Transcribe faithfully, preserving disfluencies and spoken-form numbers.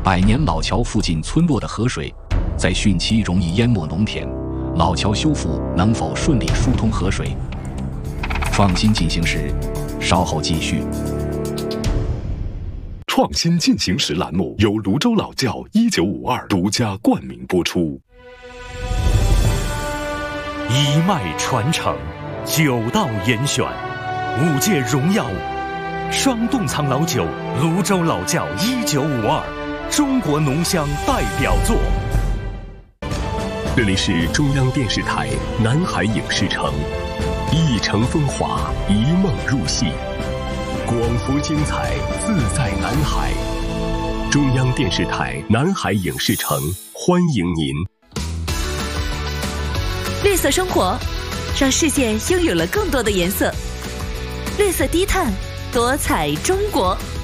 百年老桥附近村落的河水在汛期容易淹没农田，老桥修复能否顺利疏通河水？创新进行时，稍后继续。 创新进行时栏目由泸州老窖一九五二独家冠名播出。 一脉传承，九道严选，五届荣耀，双洞仓老酒，泸州老窖一九五二，中国浓香代表作。 这里是中央电视台南海影视城，一城风华，一梦入戏，广福精彩，自在南海。中央电视台南海影视城欢迎您。 绿色生活，让世界拥有了更多的颜色。绿色低碳，多彩中国。